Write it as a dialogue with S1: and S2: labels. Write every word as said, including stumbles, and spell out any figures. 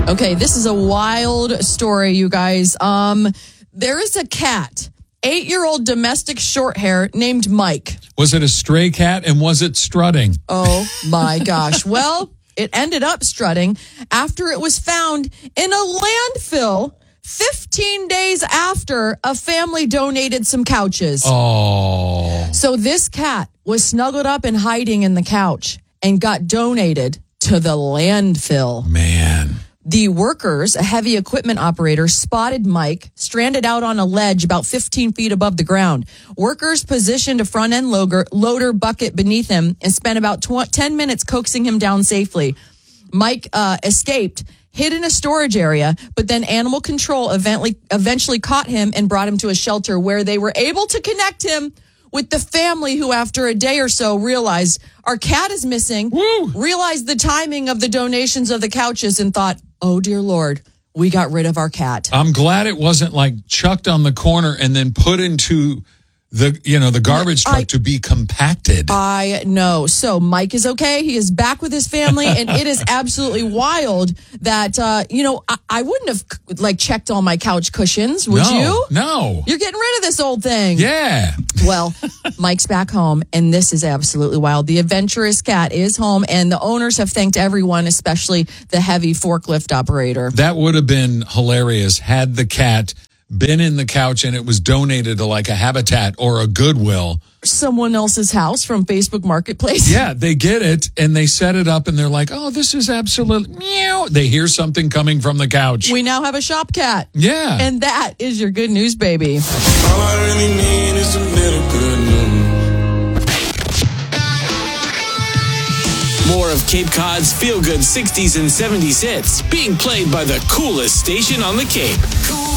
S1: Okay, this is a wild story, you guys. Um, there is a cat, eight-year-old domestic short hair named Mike.
S2: Was it a stray cat and was it strutting?
S1: Oh, my gosh. Well, it ended up strutting after it was found in a landfill fifteen days after a family donated some couches.
S2: Oh.
S1: So this cat was snuggled up and hiding in the couch and got donated to the landfill.
S2: Man.
S1: The workers, a heavy equipment operator, spotted Mike stranded out on a ledge about fifteen feet above the ground. Workers positioned a front-end loader, loader bucket beneath him and spent about tw- ten minutes coaxing him down safely. Mike uh, escaped, hid in a storage area, but then animal control eventually, eventually caught him and brought him to a shelter where they were able to connect him with the family who, after a day or so, realized our cat is missing,
S2: Woo!
S1: realized the timing of the donations of the couches and thought, oh, dear Lord, we got rid of our cat.
S2: I'm glad it wasn't like chucked on the corner and then put into the, you know, the garbage truck
S1: I-
S2: to be compacted.
S1: I know. So Mike is okay. He is back with his family, and it is absolutely wild that, uh, you know, I, I wouldn't have, like, checked all my couch cushions, would
S2: no,
S1: you?
S2: No.
S1: You're getting rid of this old thing.
S2: Yeah.
S1: Well, Mike's back home, and this is absolutely wild. The adventurous cat is home, and the owners have thanked everyone, especially the heavy forklift operator.
S2: That would have been hilarious had the cat been in the couch and it was donated to like a Habitat or a Goodwill.
S1: Someone else's house from Facebook Marketplace.
S2: Yeah, they get it and they set it up and they're like, oh, this is absolutely meow. They hear something coming from the couch.
S1: We now have a shop cat.
S2: Yeah.
S1: And that is your good news, baby.
S3: All I really need is a little good news.
S4: More of Cape Cod's feel-good sixties and seventies hits being played by the coolest station on the Cape. Cool.